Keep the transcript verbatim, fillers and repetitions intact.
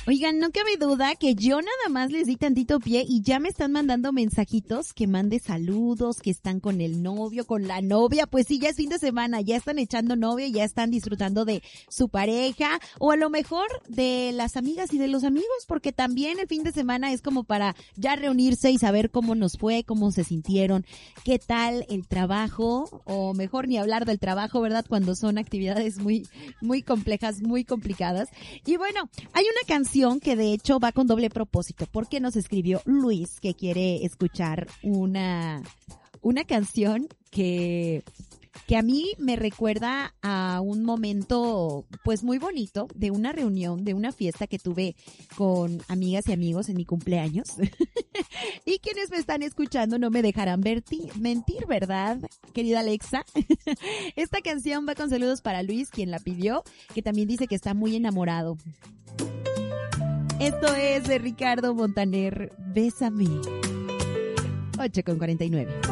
Oigan, no cabe duda que yo nada más les di tantito pie y ya me están mandando mensajitos que mande saludos, que están con el novio, con la novia. Pues sí, ya es fin de semana, ya están echando novio, ya están disfrutando de su pareja o a lo mejor de las amigas y de los amigos, porque también el fin de semana es como para ya reunirse y saber cómo nos fue, cómo se sintieron, qué tal el trabajo, o mejor ni hablar del trabajo, ¿verdad? Cuando son actividades muy, muy complejas, muy complicadas. Y bueno, hay una canción que de hecho va con doble propósito, porque nos escribió Luis que quiere escuchar una una canción que que a mí me recuerda a un momento pues muy bonito de una reunión, de una fiesta que tuve con amigas y amigos en mi cumpleaños. Y quienes me están escuchando no me dejarán verti- mentir, ¿verdad, querida Alexa? Esta canción va con saludos para Luis, quien la pidió, que también dice que está muy enamorado. Esto es de Ricardo Montaner, Bésame. ocho con cuarenta y nueve.